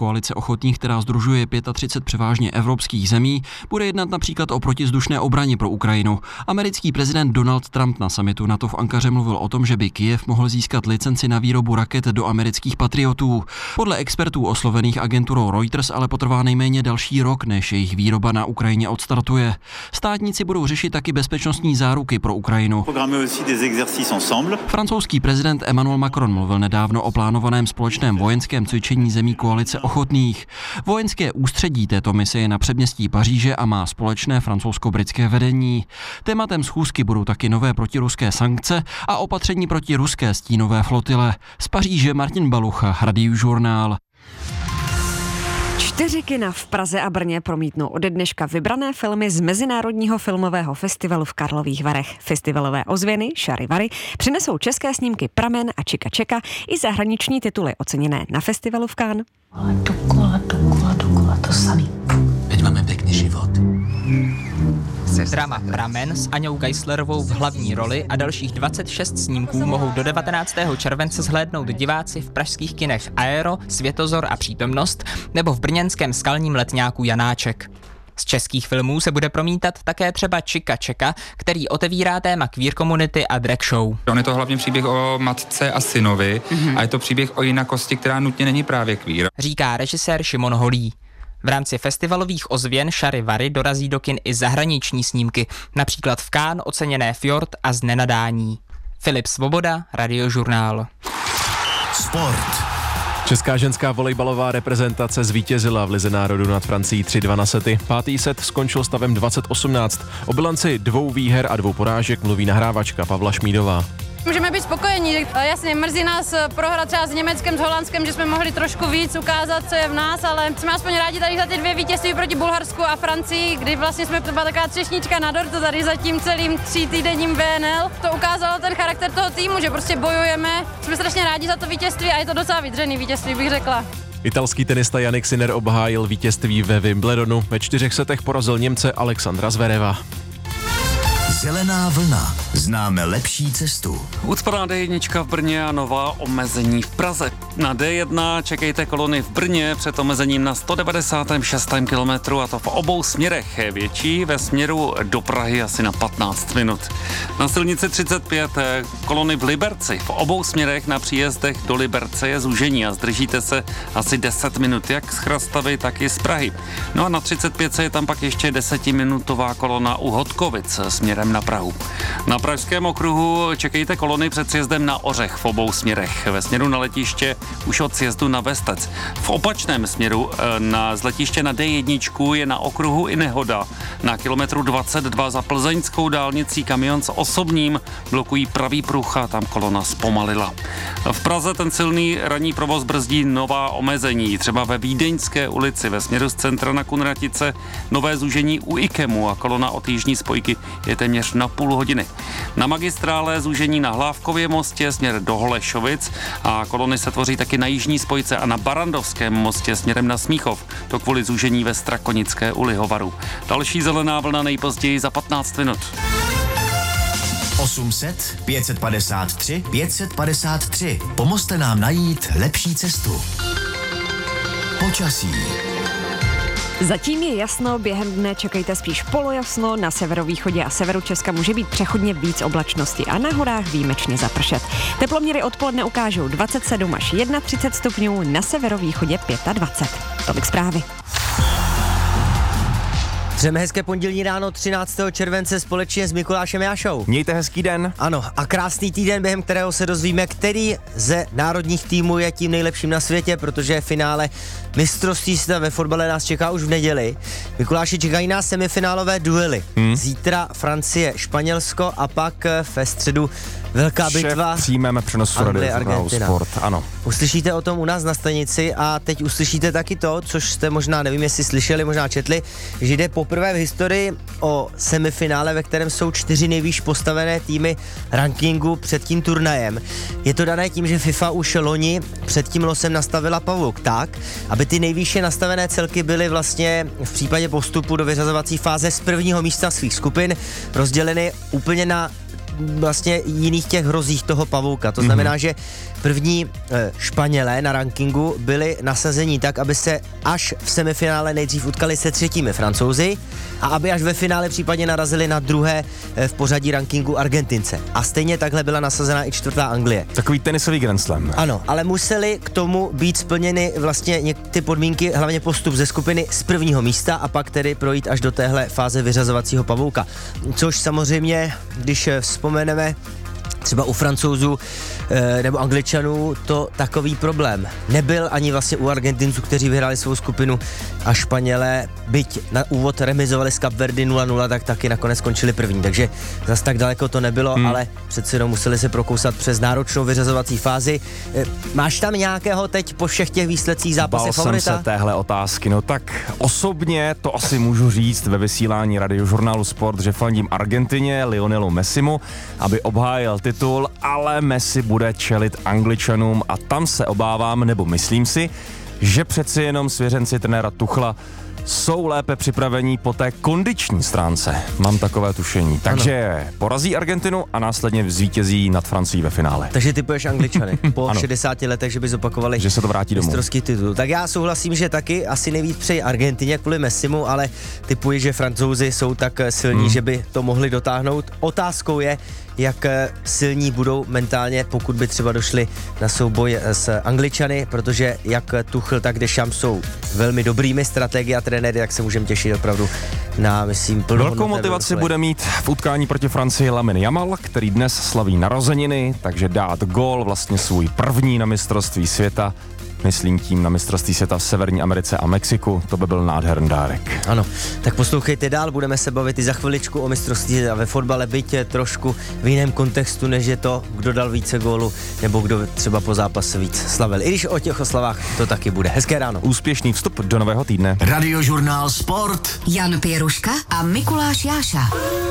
koalice ochotných, která sdružuje 35 převážně evropských zemí, bude jednat například o protizdušné obraně pro Ukrajinu. Americký prezident Donald Trump na summitu NATO v Ankaře mluvil o tom, že by Kyjev mohl získat licenci na výrobu raket do amerických Patriotů. Podle expertů oslovených agenturou Reuters ale potrvá nejméně další rok, než jejich výroba na Ukrajině odstartuje. Státníci budou řešit taky bezpečnostní záruky pro Ukrajinu. Francouzský prezident Emmanuel Macron mluvil nedávno o plánovaném společném vojenském cvičení zemí koalice ochotných. Vojenské ústředí této mise je na předměstí Paříže a má společné francouzsko-britské vedení. Tématem schůzky budou taky nové protiruské sankce a opatření proti ruské stínové flotile. Z Paříže Martin Balucha, Radiožurnál. 4 kina v Praze a Brně promítnou ode dneška vybrané filmy z Mezinárodního filmového festivalu v Karlových Varech. Festivalové ozvěny Šarivary přinesou české snímky Pramen a Čika Čeka i zahraniční tituly oceněné na festivalu v Cannes. Ale dokola, to samý. Veď máme pěkný život. Drama Pramen s Aňou Geislerovou v hlavní roli a dalších 26 snímků mohou do 19. července zhlédnout diváci v pražských kinech Aero, Světozor a Přítomnost nebo v brněnském skalním letňáku Janáček. Z českých filmů se bude promítat také třeba Čika Čeka, který otevírá téma queer komunity a drag show. On je to hlavně příběh o matce a synovi a je to příběh o jinakosti, která nutně není právě queer. Říká režisér Šimon Holý. V rámci festivalových ozvěn Šarivary dorazí do kin i zahraniční snímky, například v Cannes oceněné Fjord a Z nenadání. Filip Svoboda, Radiožurnál. Sport. Česká ženská volejbalová reprezentace zvítězila v Lize národů nad Francií 3-2 na sety. Pátý set skončil stavem 20-18. O bilanci 2 výher a 2 porážek mluví nahrávačka Pavla Šmídová. Můžeme být spokojení. Jasně, mrzí nás prohra třeba s Německem, s Holandskem, že jsme mohli trošku víc ukázat, co je v nás, ale jsme aspoň rádi tady za ty 2 vítězství proti Bulharsku a Francii, kdy vlastně jsme byla taková třešnička na dortu tady za tím celým 3týdenním VNL. To ukázalo ten charakter toho týmu, že prostě bojujeme. Jsme strašně rádi za to vítězství a je to docela vydřený vítězství, bych řekla. Italský tenista Jannik Sinner obhájil vítězství ve Wimbledonu. Ve 4 setech porazil Němce Alexandra Zvereva. Zelená vlna. Známe lepší cestu. Ucpaná D1 v Brně a nová omezení v Praze. Na D1 čekejte kolony v Brně před omezením na 196. kilometru a to v obou směrech. Větší ve směru do Prahy asi na 15 minut. Na silnici 35 kolony v Liberci. V obou směrech na příjezdech do Liberce je zúžení a zdržíte se asi 10 minut, jak z Chrastavy, tak i z Prahy. No a na 35 je tam pak ještě 10minutová kolona u Hodkovic směrem na Prahu. Na pražském okruhu čekejte kolony před sjezdem na Ořech v obou směrech. Ve směru na letiště už od sjezdu na Vestec. V opačném směru z letiště na D1 je na okruhu i nehoda. Na kilometru 22 za plzeňskou dálnicí kamion s osobním blokují pravý pruh a tam kolona zpomalila. V Praze ten silný ranní provoz brzdí nová omezení. Třeba ve Vídeňské ulici ve směru z centra na Kunratice nové zúžení u Ikemu a kolona od jižní spojky je téměř na půl hodiny. Na magistrále zúžení na Hlávkově mostě směr do Holešovic a kolony se tvoří taky na jižní spojce a na Barandovském mostě směrem na Smíchov. To kvůli zúžení ve Strakonické u Lihovaru. Další zelená vlna nejpozději za 15 minut. 800 553 553. Pomozte nám najít lepší cestu. Počasí. Zatím je jasno, během dne čekejte spíš polojasno, na severovýchodě a severu Česka může být přechodně víc oblačnosti a na horách výjimečně zapršet. Teploměry odpoledne ukážou 27 až 31 stupňů, na severovýchodě 25. Tolik zprávy. Přejeme hezké pondělní ráno 13. července společně s Mikulášem Jášou. Mějte hezký den. Ano, a krásný týden, během kterého se dozvíme, který ze národních týmů je tím nejlepším na světě, protože finále mistrovství světa ve fotbale nás čeká už v neděli. Mikuláši, čekají nás semifinálové duely. Zítra Francie, Španělsko a pak ve středu velká bitva. Přijmeme přenosu Radiožurnálu Sport, ano. Uslyšíte o tom u nás na stanici a teď uslyšíte taky to, což jste možná, nevím, jestli slyšeli, možná četli, že jde poprvé v historii o semifinále, ve kterém jsou 4 nejvýš postavené týmy rankingu před tím turnajem. Je to dané tím, že FIFA už loni před tím losem nastavila pavouk tak, aby ty nejvýše nastavené celky byly vlastně v případě postupu do vyřazovací fáze z prvního místa svých skupin rozděleny úplně na vlastně jiných těch hrozích toho pavouka. To znamená, že první Španělé na rankingu byli nasazení tak, aby se až v semifinále nejdřív utkali se třetími Francouzi a aby až ve finále případně narazili na druhé v pořadí rankingu Argentince. A stejně takhle byla nasazena i čtvrtá Anglie. Takový tenisový Grand Slam. Ano, ale museli k tomu být splněny vlastně ty podmínky, hlavně postup ze skupiny z prvního místa a pak tedy projít až do téhle fáze vyřazovacího pavouka. Což samozřejmě, když vzpomeneme třeba u Francouzů nebo Angličanů, to takový problém nebyl ani vlastně u Argentinců, kteří vyhráli svou skupinu, a Španělé, byť na úvod remizovali s Kapverdy 0-0, tak taky nakonec skončili první, takže zas tak daleko to nebylo, ale přece jenom museli se prokousat přes náročnou vyřazovací fázi. Máš tam nějakého teď po všech těch výsledcích zápasech favorita? Bál jsem se téhle otázky, no tak osobně to asi můžu říct ve vysílání radiožurnálu Sport, že fandím Argentině, Lionelu Messimu, aby obhájil titul, ale Messi bude čelit Angličanům a tam se obávám, nebo myslím si, že přeci jenom svěřenci trenéra Tuchla jsou lépe připravení po té kondiční stránce. Mám takové tušení. Takže porazí Argentinu a následně zvítězí nad Francií ve finále. Takže typuješ Angličany po 60 letech, že by zopakovali, že se to vrátí domů. Mistrovský titul. Tak já souhlasím, že taky asi nejvíc přeji Argentině kvůli Messimu, ale typuji, že Francouzi jsou tak silní, že by to mohli dotáhnout. Otázkou je, jak silní budou mentálně, pokud by třeba došli na souboj s Angličany, protože jak Tuchel, tak Deschamps jsou velmi dobrými strategy a trenéry, tak se můžeme těšit opravdu na, myslím, velkou motivaci bude mít v utkání proti Francii Lamine Yamal, který dnes slaví narozeniny, takže dát gól, vlastně svůj první na mistrovství světa. Myslím tím na mistrovství světa v Severní Americe a Mexiku, to by byl nádherný dárek. Ano, tak poslouchejte dál, budeme se bavit i za chviličku o mistrovství a ve fotbale, byť trošku v jiném kontextu, než je to, kdo dal více gólu, nebo kdo třeba po zápase víc slavil. I když o těch oslavách to taky bude. Hezké ráno. Úspěšný vstup do nového týdne. Radiožurnál Sport. Jan Pěruška a Mikuláš Jáša.